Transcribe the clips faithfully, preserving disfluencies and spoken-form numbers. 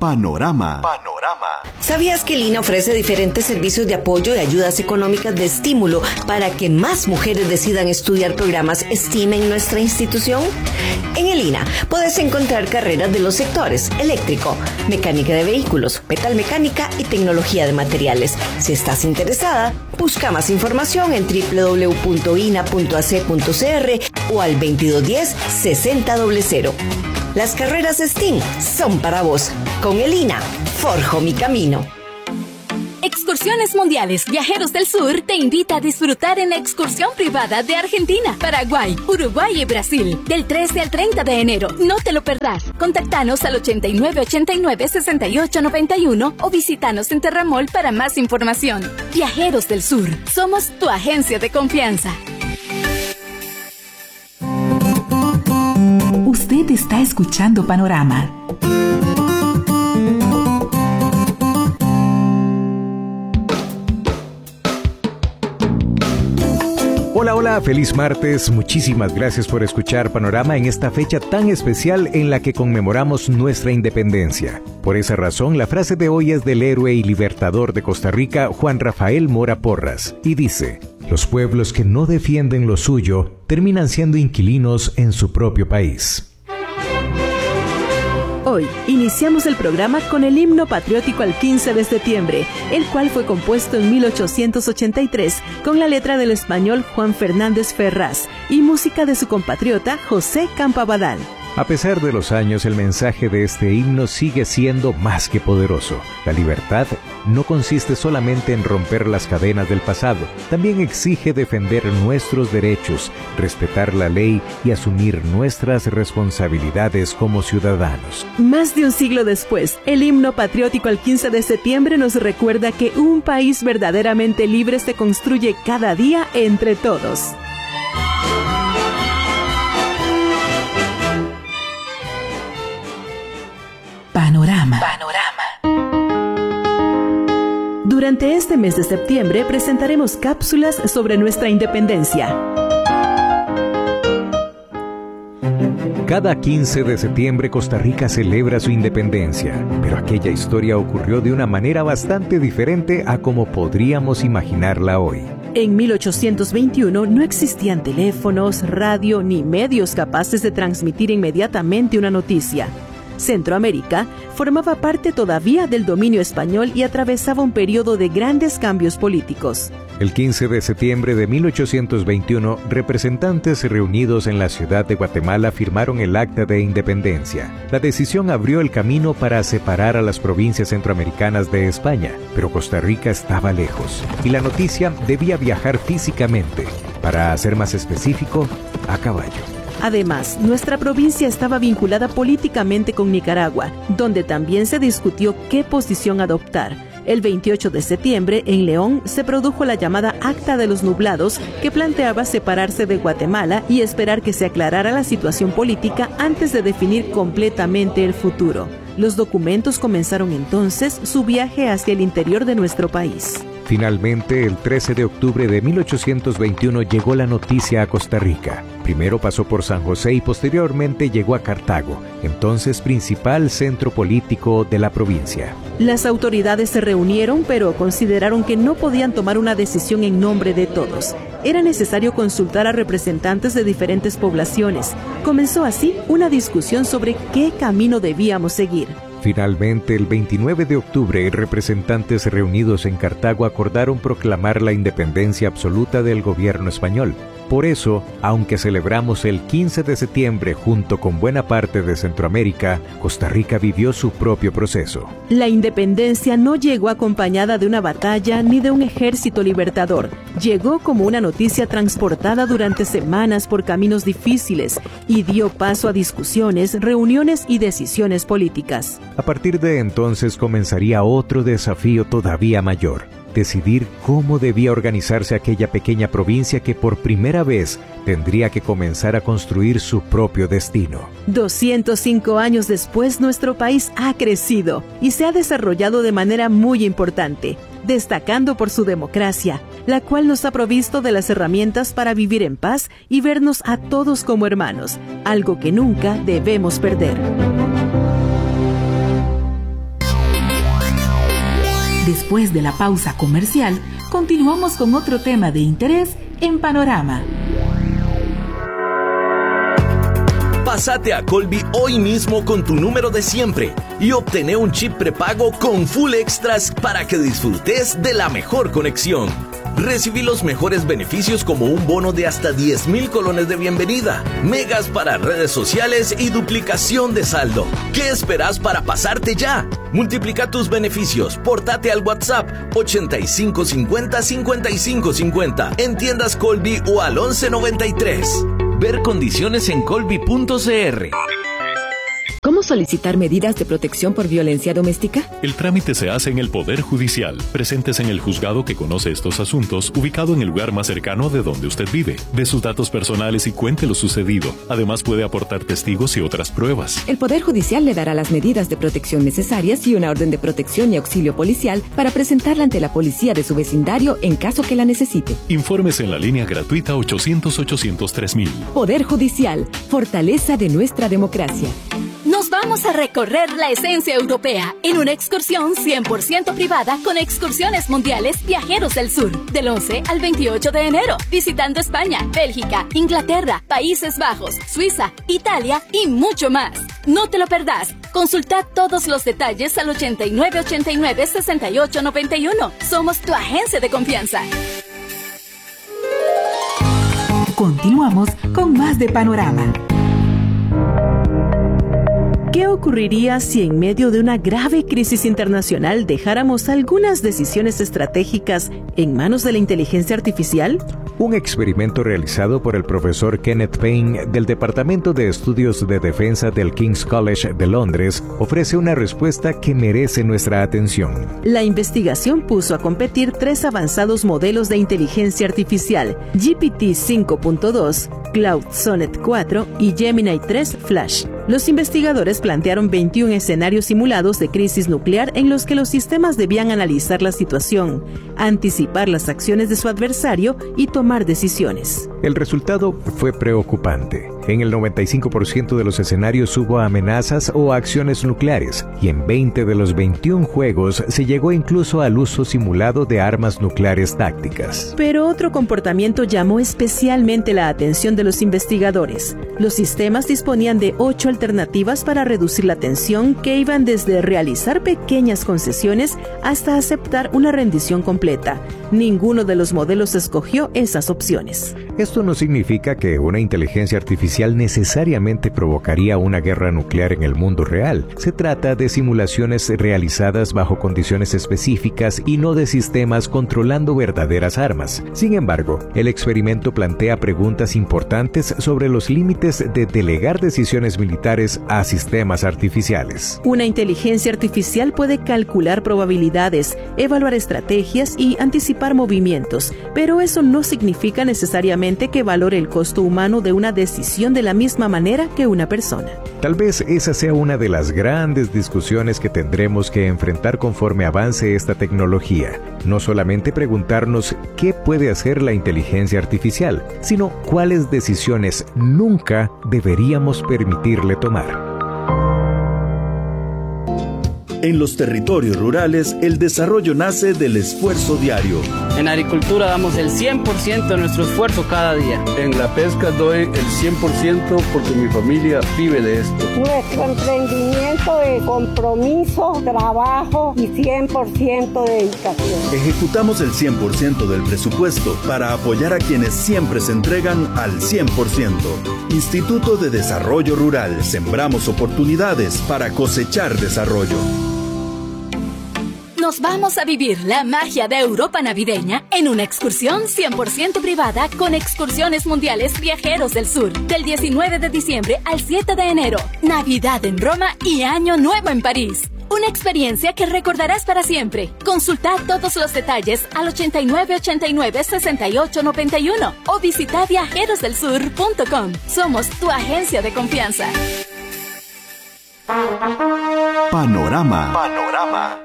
Panorama. Panorama. ¿Sabías que el I N A ofrece diferentes servicios de apoyo y ayudas económicas de estímulo para que más mujeres decidan estudiar programas STEAM en nuestra institución? En el I N A puedes encontrar carreras de los sectores eléctrico, mecánica de vehículos, metalmecánica y tecnología de materiales. Si estás interesada, busca más información en doble u doble u doble u punto i n a punto a c punto c r o al veintidós diez sesenta cero. Las carreras STEAM son para vos. Con el I N A, forjo mi camino. Excursiones Mundiales Viajeros del Sur te invita a disfrutar en la excursión privada de Argentina, Paraguay, Uruguay y Brasil del trece al treinta de enero. No te lo perdás. Contactanos al ochenta y nueve ochenta y nueve sesenta y ocho noventa y uno o visitanos en Terramol para más información. Viajeros del Sur, somos tu agencia de confianza. Usted está escuchando Panorama. Hola, hola, feliz martes. Muchísimas gracias por escuchar Panorama en esta fecha tan especial en la que conmemoramos nuestra independencia. Por esa razón, la frase de hoy es del héroe y libertador de Costa Rica, Juan Rafael Mora Porras, y dice: los pueblos que no defienden lo suyo terminan siendo inquilinos en su propio país. Hoy iniciamos el programa con el himno patriótico al quince de septiembre, el cual fue compuesto en mil ochocientos ochenta y tres con la letra del español Juan Fernández Ferraz y música de su compatriota José Campabadal. A pesar de los años, el mensaje de este himno sigue siendo más que poderoso. La libertad no consiste solamente en romper las cadenas del pasado, también exige defender nuestros derechos, respetar la ley y asumir nuestras responsabilidades como ciudadanos. Más de un siglo después, el himno patriótico al quince de septiembre nos recuerda que un país verdaderamente libre se construye cada día entre todos. Panorama. Panorama. Durante este mes de septiembre presentaremos cápsulas sobre nuestra independencia. Cada quince de septiembre Costa Rica celebra su independencia, pero aquella historia ocurrió de una manera bastante diferente a como podríamos imaginarla hoy. En mil ochocientos veintiuno no existían teléfonos, radio ni medios capaces de transmitir inmediatamente una noticia. Centroamérica formaba parte todavía del dominio español y atravesaba un periodo de grandes cambios políticos. El quince de septiembre de mil ochocientos veintiuno, representantes reunidos en la ciudad de Guatemala firmaron el Acta de Independencia. La decisión abrió el camino para separar a las provincias centroamericanas de España, pero Costa Rica estaba lejos y la noticia debía viajar físicamente. Para ser más específico, a caballo. Además, nuestra provincia estaba vinculada políticamente con Nicaragua, donde también se discutió qué posición adoptar. El veintiocho de septiembre, en León, se produjo la llamada Acta de los Nublados, que planteaba separarse de Guatemala y esperar que se aclarara la situación política antes de definir completamente el futuro. Los documentos comenzaron entonces su viaje hacia el interior de nuestro país. Finalmente, el trece de octubre de mil ochocientos veintiuno llegó la noticia a Costa Rica. Primero pasó por San José y posteriormente llegó a Cartago, entonces principal centro político de la provincia. Las autoridades se reunieron, pero consideraron que no podían tomar una decisión en nombre de todos. Era necesario consultar a representantes de diferentes poblaciones. Comenzó así una discusión sobre qué camino debíamos seguir. Finalmente, el veintinueve de octubre, representantes reunidos en Cartago acordaron proclamar la independencia absoluta del gobierno español. Por eso, aunque celebramos el quince de septiembre junto con buena parte de Centroamérica, Costa Rica vivió su propio proceso. La independencia no llegó acompañada de una batalla ni de un ejército libertador. Llegó como una noticia transportada durante semanas por caminos difíciles y dio paso a discusiones, reuniones y decisiones políticas. A partir de entonces comenzaría otro desafío todavía mayor: decidir cómo debía organizarse aquella pequeña provincia que por primera vez tendría que comenzar a construir su propio destino. doscientos cinco años después, nuestro país ha crecido y se ha desarrollado de manera muy importante, destacando por su democracia, la cual nos ha provisto de las herramientas para vivir en paz y vernos a todos como hermanos, algo que nunca debemos perder. Después de la pausa comercial, continuamos con otro tema de interés en Panorama. Pásate a Colby hoy mismo con tu número de siempre y obtené un chip prepago con full extras para que disfrutes de la mejor conexión. Recibí los mejores beneficios como un bono de hasta diez mil colones de bienvenida, megas para redes sociales y duplicación de saldo. ¿Qué esperas para pasarte ya? Multiplica tus beneficios, portate al WhatsApp ochenta y cinco cincuenta cincuenta y cinco cincuenta en tiendas Colby o al once noventa y tres. Ver condiciones en colby punto c r. ¿Cómo solicitar medidas de protección por violencia doméstica? El trámite se hace en el Poder Judicial. Presentes en el juzgado que conoce estos asuntos, ubicado en el lugar más cercano de donde usted vive. Dé sus datos personales y cuente lo sucedido. Además, puede aportar testigos y otras pruebas. El Poder Judicial le dará las medidas de protección necesarias y una orden de protección y auxilio policial para presentarla ante la policía de su vecindario en caso que la necesite. Infórmese en la línea gratuita ochocientos ochocientos tres mil. Poder Judicial, fortaleza de nuestra democracia. Nos vamos a recorrer la esencia europea en una excursión cien por ciento privada con Excursiones Mundiales Viajeros del Sur, del once al veintiocho de enero, visitando España, Bélgica, Inglaterra, Países Bajos, Suiza, Italia y mucho más. No te lo perdás. Consulta todos los detalles al ochenta y nueve ochenta y nueve sesenta y ocho noventa y uno. Somos tu agencia de confianza. Continuamos con más de Panorama. ¿Qué ocurriría si en medio de una grave crisis internacional dejáramos algunas decisiones estratégicas en manos de la inteligencia artificial? Un experimento realizado por el profesor Kenneth Payne del Departamento de Estudios de Defensa del King's College de Londres ofrece una respuesta que merece nuestra atención. La investigación puso a competir tres avanzados modelos de inteligencia artificial, G P T cinco punto dos, Claude Sonnet cuatro y Gemini tres Flash. Los investigadores plantearon veintiún escenarios simulados de crisis nuclear en los que los sistemas debían analizar la situación, anticipar las acciones de su adversario y tomar decisiones. El resultado fue preocupante. En el noventa y cinco por ciento de los escenarios hubo amenazas o acciones nucleares, y en veinte de los veintiún juegos se llegó incluso al uso simulado de armas nucleares tácticas. Pero otro comportamiento llamó especialmente la atención de los investigadores. Los sistemas disponían de ocho alternativas para reducir la tensión que iban desde realizar pequeñas concesiones hasta aceptar una rendición completa. Ninguno de los modelos escogió esas opciones. Esto no significa que una inteligencia artificial necesariamente provocaría una guerra nuclear en el mundo real. Se trata de simulaciones realizadas bajo condiciones específicas y no de sistemas controlando verdaderas armas. Sin embargo, el experimento plantea preguntas importantes sobre los límites de delegar decisiones militares a sistemas artificiales. Una inteligencia artificial puede calcular probabilidades, evaluar estrategias y anticipar movimientos, pero eso no significa necesariamente que valore el costo humano de una decisión de la misma manera que una persona. Tal vez esa sea una de las grandes discusiones que tendremos que enfrentar conforme avance esta tecnología. No solamente preguntarnos qué puede hacer la inteligencia artificial, sino cuáles decisiones nunca deberíamos permitirle tomar. En los territorios rurales, el desarrollo nace del esfuerzo diario. En agricultura damos el cien por ciento de nuestro esfuerzo cada día. En la pesca doy el cien por ciento porque mi familia vive de esto. Nuestro emprendimiento es compromiso, trabajo y cien por ciento de dedicación. Ejecutamos el cien por ciento del presupuesto para apoyar a quienes siempre se entregan al cien por ciento. Instituto de Desarrollo Rural. Sembramos oportunidades para cosechar desarrollo. Nos vamos a vivir la magia de Europa navideña en una excursión cien por ciento privada con Excursiones Mundiales Viajeros del Sur, del diecinueve de diciembre al siete de enero. Navidad en Roma y Año Nuevo en París. Una experiencia que recordarás para siempre. Consulta todos los detalles al ochenta y nueve ochenta y nueve sesenta y ocho noventa y uno o visita viajeros del sur punto com. Somos tu agencia de confianza. Panorama. Panorama.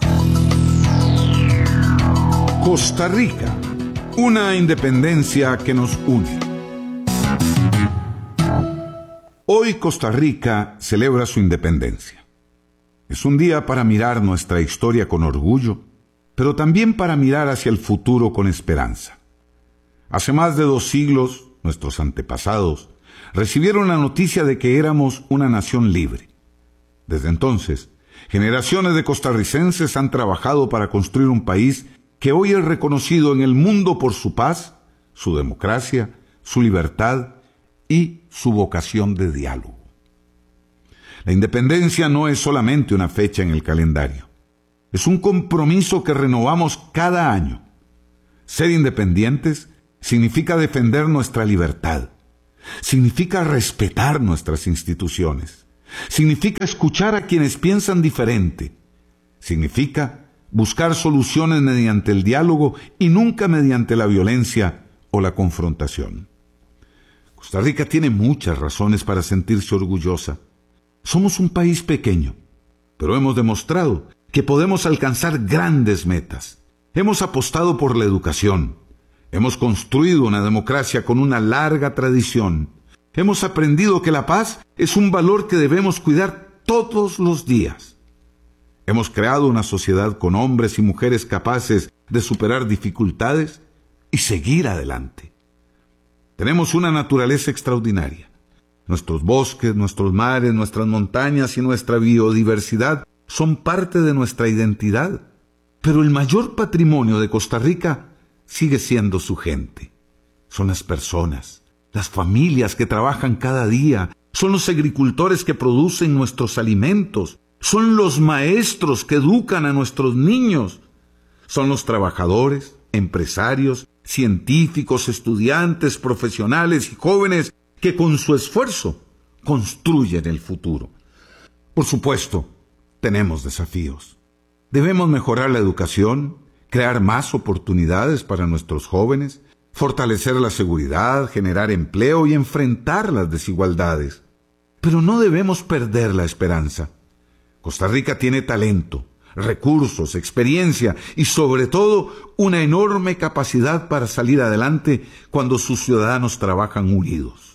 Costa Rica, una independencia que nos une. Hoy Costa Rica celebra su independencia. Es un día para mirar nuestra historia con orgullo pero también para mirar hacia el futuro con esperanza. Hace más de dos siglos, nuestros antepasados recibieron la noticia de que éramos una nación libre. Desde entonces, generaciones de costarricenses han trabajado para construir un país que hoy es reconocido en el mundo por su paz, su democracia, su libertad y su vocación de diálogo. La independencia no es solamente una fecha en el calendario. Es un compromiso que renovamos cada año. Ser independientes significa defender nuestra libertad. Significa respetar nuestras instituciones. Significa escuchar a quienes piensan diferente. Significa buscar soluciones mediante el diálogo y nunca mediante la violencia o la confrontación. Costa Rica tiene muchas razones para sentirse orgullosa. Somos un país pequeño, pero hemos demostrado que podemos alcanzar grandes metas. Hemos apostado por la educación. Hemos construido una democracia con una larga tradición. Hemos aprendido que la paz es un valor que debemos cuidar todos los días. Hemos creado una sociedad con hombres y mujeres capaces de superar dificultades y seguir adelante. Tenemos una naturaleza extraordinaria. Nuestros bosques, nuestros mares, nuestras montañas y nuestra biodiversidad son parte de nuestra identidad. Pero el mayor patrimonio de Costa Rica sigue siendo su gente. Son las personas, las familias que trabajan cada día, son los agricultores que producen nuestros alimentos, son los maestros que educan a nuestros niños, son los trabajadores, empresarios, científicos, estudiantes, profesionales y jóvenes que con su esfuerzo construyen el futuro. Por supuesto, tenemos desafíos. Debemos mejorar la educación, crear más oportunidades para nuestros jóvenes, fortalecer la seguridad, generar empleo y enfrentar las desigualdades. Pero no debemos perder la esperanza. Costa Rica tiene talento, recursos, experiencia y sobre todo una enorme capacidad para salir adelante cuando sus ciudadanos trabajan unidos.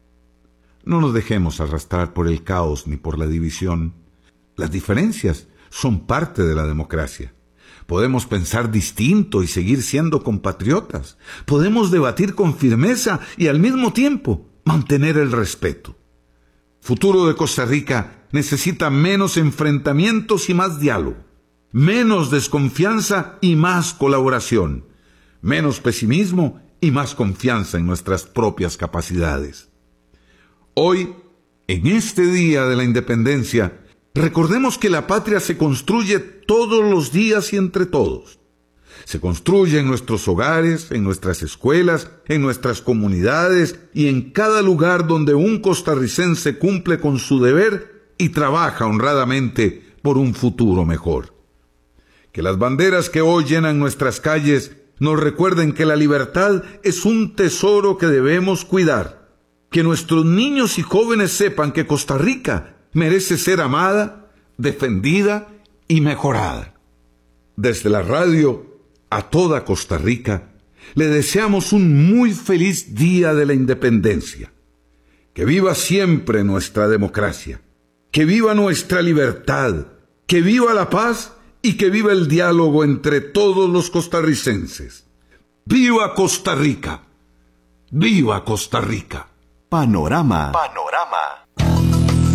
No nos dejemos arrastrar por el caos ni por la división. Las diferencias son parte de la democracia. Podemos pensar distinto y seguir siendo compatriotas. Podemos debatir con firmeza y al mismo tiempo mantener el respeto. El futuro de Costa Rica necesita menos enfrentamientos y más diálogo, menos desconfianza y más colaboración, menos pesimismo y más confianza en nuestras propias capacidades. Hoy, en este Día de la Independencia, recordemos que la patria se construye todos los días y entre todos. Se construye en nuestros hogares, en nuestras escuelas, en nuestras comunidades y en cada lugar donde un costarricense cumple con su deber y trabaja honradamente por un futuro mejor. Que las banderas que hoy llenan nuestras calles nos recuerden que la libertad es un tesoro que debemos cuidar. Que nuestros niños y jóvenes sepan que Costa Rica merece ser amada, defendida y mejorada. Desde la radio a toda Costa Rica, le deseamos un muy feliz Día de la Independencia. Que viva siempre nuestra democracia, que viva nuestra libertad, que viva la paz y que viva el diálogo entre todos los costarricenses. ¡Viva Costa Rica! ¡Viva Costa Rica! Panorama. Panorama.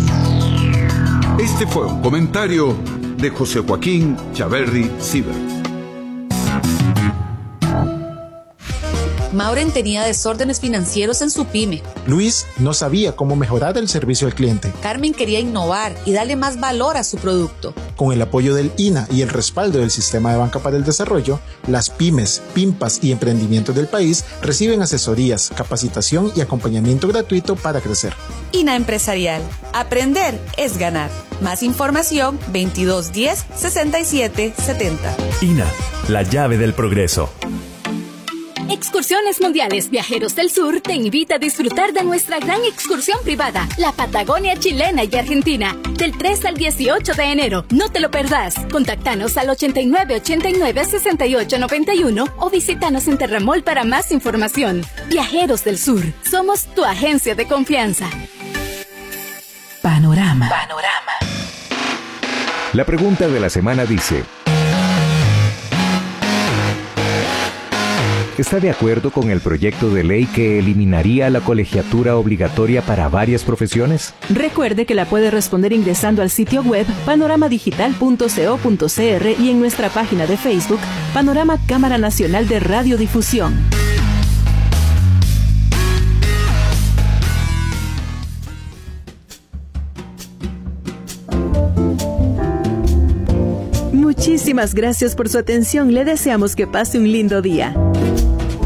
Este fue un comentario de José Joaquín Chaverri Sivert. Mauren tenía desórdenes financieros en su pyme. Luis no sabía cómo mejorar el servicio al cliente. Carmen quería innovar y darle más valor a su producto. Con el apoyo del I N A y el respaldo del Sistema de Banca para el Desarrollo, las pymes, pimpas y emprendimientos del país reciben asesorías, capacitación y acompañamiento gratuito para crecer. I N A Empresarial. Aprender es ganar. Más información veintidós diez sesenta y siete setenta. I N A, la llave del progreso. Excursiones Mundiales Viajeros del Sur te invita a disfrutar de nuestra gran excursión privada, la Patagonia chilena y argentina, del tres al dieciocho de enero. No te lo perdás. Contactanos al ochenta y nueve ochenta y nueve sesenta y ocho noventa y uno o visítanos en Terramol para más información. Viajeros del Sur, somos tu agencia de confianza. Panorama. La pregunta de la semana dice: ¿Está de acuerdo con el proyecto de ley que eliminaría la colegiatura obligatoria para varias profesiones? Recuerde que la puede responder ingresando al sitio web panorama digital punto co punto cr y en nuestra página de Facebook Panorama Cámara Nacional de Radiodifusión. Muchísimas gracias por su atención. Le deseamos que pase un lindo día.